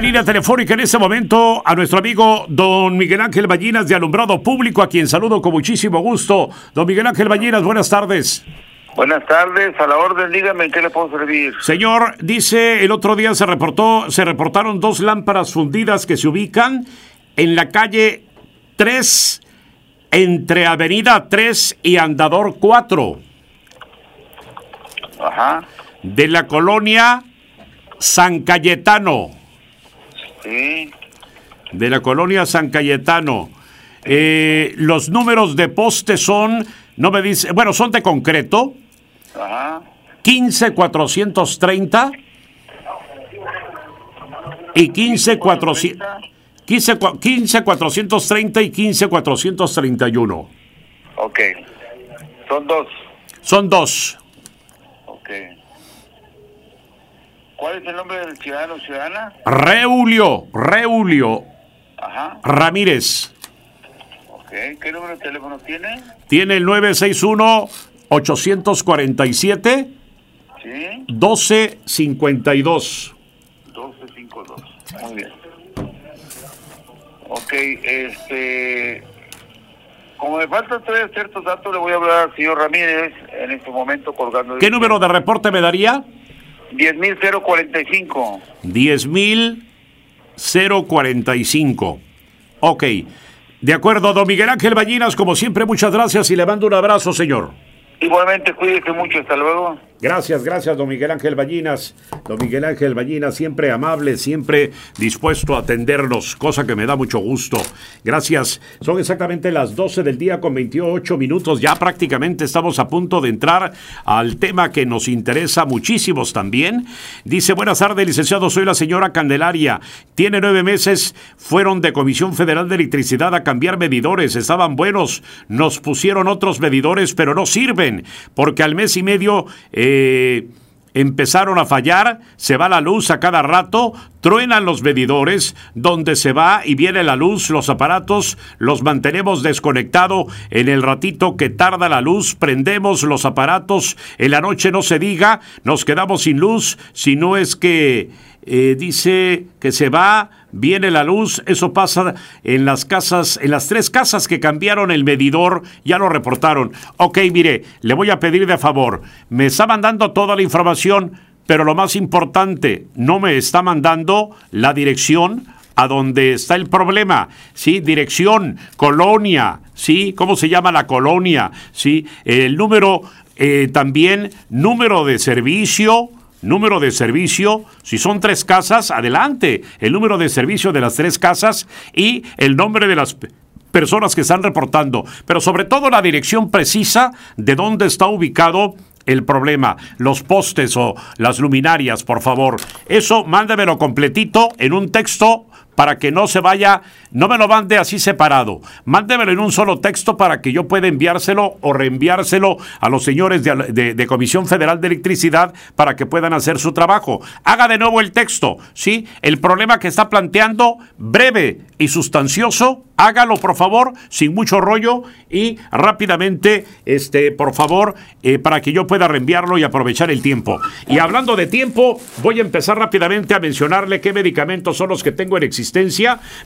Línea telefónica en este momento a nuestro amigo don Miguel Ángel Ballinas de Alumbrado Público, a quien saludo con muchísimo gusto. Don Miguel Ángel Ballinas, buenas tardes. Buenas tardes, a la orden, dígame en qué le puedo servir. Señor, dice, el otro día se reportaron 2 lámparas fundidas que se ubican en la calle 3, entre Avenida 3 y Andador 4. Ajá. De la colonia San Cayetano. Sí. De la colonia San Cayetano. Los números de poste son, no me dice, bueno, son de concreto. Ajá. 15430 y 15430 y 15431. Ok. Son dos. Son dos. Ok. ¿Cuál es el nombre del ciudadano o ciudadana? Reulio. Ajá. Ramírez. Ok. ¿Qué número de teléfono tiene? Tiene el 961-847. Sí. 1252. 1252. Muy bien. Ok, como me faltan todavía ciertos datos, le voy a hablar al señor Ramírez en este momento colgando. ¿Qué número de reporte me daría? 10.045. 10.045. Ok. De acuerdo, don Miguel Ángel Ballinas, como siempre, muchas gracias y le mando un abrazo, señor. Igualmente, cuídese mucho, hasta luego. Gracias, don Miguel Ángel Ballinas. Don Miguel Ángel Ballinas, siempre amable, siempre dispuesto a atendernos, cosa que me da mucho gusto. Gracias. Son exactamente las 12 del día con 28 minutos. Ya prácticamente estamos a punto de entrar al tema que nos interesa muchísimos también. Dice, buenas tardes, licenciado, soy la señora Candelaria. Tiene 9 meses, fueron de Comisión Federal de Electricidad a cambiar medidores. Estaban buenos, nos pusieron otros medidores, pero no sirven. Porque al mes y medio empezaron a fallar, se va la luz a cada rato, truenan los medidores, donde se va y viene la luz, los aparatos los mantenemos desconectados, en el ratito que tarda la luz, prendemos los aparatos, en la noche no se diga, nos quedamos sin luz, si no es que dice que se va, viene la luz. Eso pasa en las casas, en las 3 casas que cambiaron el medidor, ya lo reportaron. Ok, mire, le voy a pedir de favor, me está mandando toda la información, pero lo más importante, no me está mandando la dirección a donde está el problema, ¿sí? Dirección, colonia, ¿sí? ¿Cómo se llama la colonia? ¿Sí? El número, también número de servicio, si son 3 casas, adelante, el número de servicio de las 3 casas y el nombre de las personas que están reportando, pero sobre todo la dirección precisa de dónde está ubicado el problema, los postes o las luminarias, por favor. Eso mándemelo completito en un texto para que no se vaya, no me lo mande así separado. Mándemelo en un solo texto para que yo pueda enviárselo o reenviárselo a los señores de Comisión Federal de Electricidad para que puedan hacer su trabajo. Haga de nuevo el texto, ¿sí? El problema que está planteando, breve y sustancioso, hágalo por favor, sin mucho rollo y rápidamente, por favor, para que yo pueda reenviarlo y aprovechar el tiempo. Y hablando de tiempo, voy a empezar rápidamente a mencionarle qué medicamentos son los que tengo en existencia.